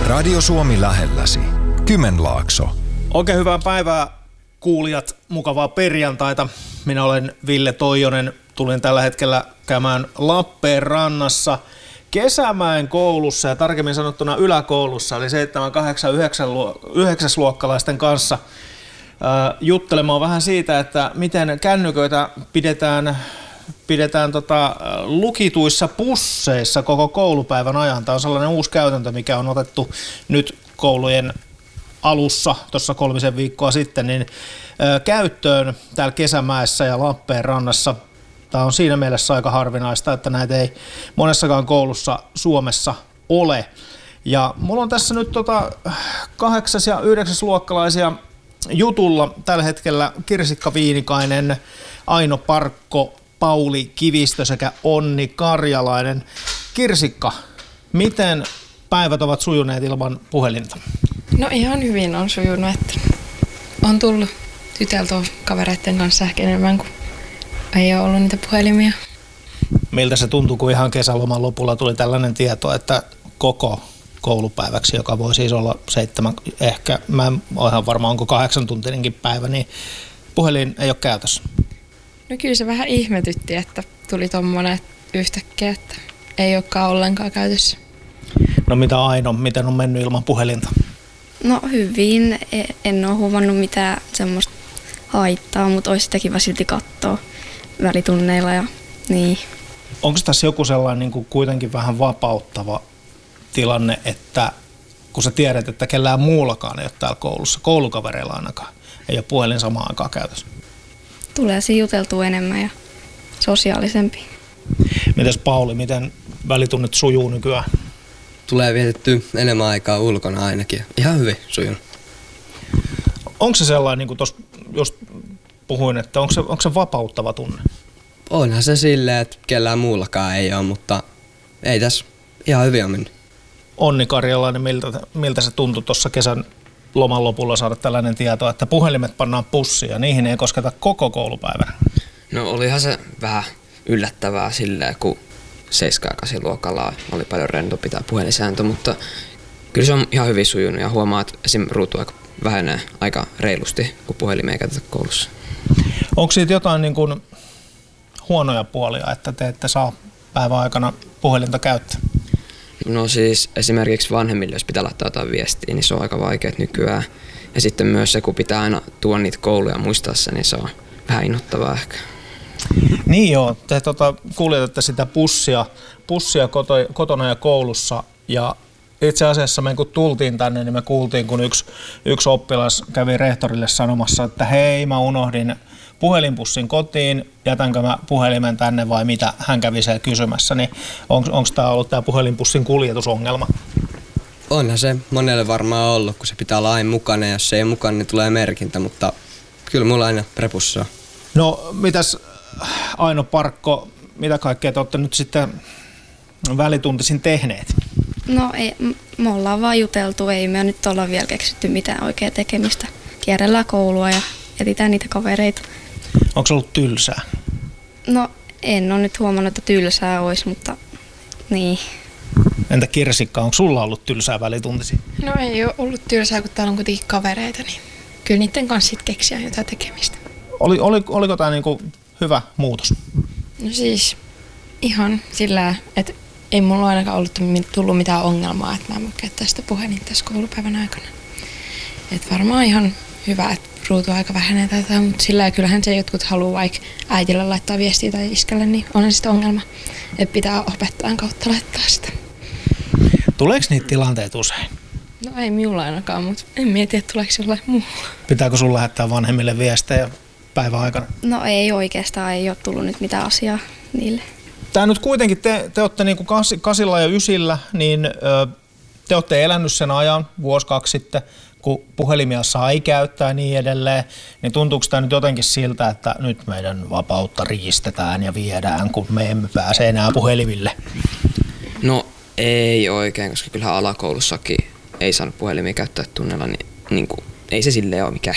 Radio Suomi lähelläsi. Kymenlaakso. Oikein hyvää päivää kuulijat, mukavaa perjantaita. Minä olen Ville Toijonen. Tulin tällä hetkellä käymään Lappeenrannassa Kesämäen koulussa ja tarkemmin sanottuna yläkoulussa, eli 7, 8, 9 luokkalaisten kanssa juttelemaan vähän siitä, että miten kännyköitä pidetään lukituissa pusseissa koko koulupäivän ajan. Tämä on sellainen uusi käytäntö, mikä on otettu nyt koulujen alussa, tuossa 3 viikkoa sitten, niin käyttöön täällä Kesämäessä ja Lappeenrannassa. Tämä on siinä mielessä aika harvinaista, että näitä ei monessakaan koulussa Suomessa ole. Ja mulla on tässä nyt 8. ja 9. luokkalaisia jutulla tällä hetkellä Kirsikka Viinikainen, Aino Parkko, Pauli Kivistö sekä Onni Karjalainen. Kirsikka, miten päivät ovat sujuneet ilman puhelinta? No ihan hyvin on sujunut, että on tullut tyteltyä kavereiden kanssa ehkä enemmän kuin ei ole ollut niitä puhelimia. Miltä se tuntuu, kun ihan kesäloman lopulla tuli tällainen tieto, että koko koulupäiväksi, joka voi siis olla 7, ehkä, mä en ole ihan varma, onko 8-tuntinenkin päivä, niin puhelin ei ole käytössä? No kyllä se vähän ihmetytti, että tuli tommonen yhtäkkiä, että ei olekaan ollenkaan käytössä. No mitä Aino, miten on mennyt ilman puhelinta? No hyvin, en ole huvannut mitään semmoista haittaa, mutta olisi sitä kiva silti katsoa välitunneilla ja niin. Onko tässä joku sellainen niin kuin kuitenkin vähän vapauttava tilanne, että kun sä tiedät, että kellään muullakaan ei ole täällä koulussa, koulukavereilla ainakaan, ei ole puhelin samaan aikaan käytössä? Tulee siinä juteltua enemmän ja sosiaalisempi. Mites Pauli, miten välitunnit sujuu nykyään? Tulee vietetty enemmän aikaa ulkona ainakin. Ihan hyvin sujunut. Onko se sellainen, niin kuin tuossa just puhuin, että onko se vapauttava tunne? Onhan se silleen, että kellään muullakaan ei ole, mutta ei tässä ihan hyvin on mennyt. Onni Karjalainen, miltä se tuntui tuossa kesän loman lopulla saada tällainen tieto, että puhelimet pannaan pussiin ja niihin ei kosketa koko koulupäivänä? No olihan se vähän yllättävää silleen, kun 7. ja 8. luokalla oli paljon rentompi tämä puhelinsääntö, mutta kyllä se on ihan hyvin sujunut ja huomaa, että esim. Ruutuaika vähenee aika reilusti, kun puhelimia ei käytetä koulussa. Onko siitä jotain niin kuin huonoja puolia, että te ette saa päivän aikana puhelinta käyttää? No siis esimerkiksi vanhemmille, jos pitää laittaa jotain viestiä, niin se on aika vaikeaa nykyään. Ja sitten myös se, kun pitää aina tuoda niitä kouluja muistaa se, niin se on vähän innoittavaa ehkä. Niin joo, te kuljetatte sitä pussia kotona ja koulussa ja itse asiassa me kun tultiin tänne, niin me kuultiin, kun yksi oppilas kävi rehtorille sanomassa, että hei, mä unohdin puhelinpussin kotiin, jätänkö mä puhelimen tänne vai mitä, hän kävi siellä kysymässä, niin onko tämä ollut tämä puhelinpussin kuljetusongelma? Onhan se monelle varmaan ollut, kun se pitää olla aina mukana ja jos se ei ole mukana, niin tulee merkintä, mutta kyllä mulla aina repussa on. No mitäs Aino Parkko, mitä kaikkea te olette nyt sitten välituntisin tehneet? No ei, me ollaan vaan juteltu, ei me nyt olla vielä keksitty mitään oikeaa tekemistä. Kierrellään koulua ja etsitään niitä kavereita. Onko se ollut tylsää? No en ole nyt huomannut, että tylsää olisi, mutta niin. Entä Kirsikka, onko sulla ollut tylsää välituntisi? No ei ole ollut tylsää, kun täällä on kuitenkin kavereita, niin kyllä niiden kanssa sitten keksiä jotain tekemistä. Oliko tämä niinku hyvä muutos? No siis ihan sillä, että ei mulla ainakaan tullut mitään ongelmaa, että mä en voi käyttää sitä puhelinta tässä koulupäivän aikana. Että varmaan ihan hyvä, että ruutuaika vähenee tätä, mutta sillä kyllähän se jotkut haluaa vaikka äitille laittaa viestiä tai iskelle, niin on sitten ongelma, että pitää opettajan kautta laittaa sitä. Tuleeko niitä tilanteita usein? No ei minulla ainakaan, mutta en mieti, että tuleeko jollain muulla. Pitääkö sun lähettää vanhemmille viestejä päivän aikana? No ei oikeastaan, ei ole tullut nyt mitään asiaa niille. Tää nyt kuitenkin, te olette niinku 8 ja 9, niin te olette elänyt sen ajan, 1-2 sitten, kun puhelimia sai käyttää ja niin edelleen, niin tuntuuko tämä nyt jotenkin siltä, että nyt meidän vapautta riistetään ja viedään, kun me emme pääse enää puhelimille? No ei oikein, koska kyllähän alakoulussakin ei saanut puhelimia käyttää tunnella, niin ei se silleen ole mikään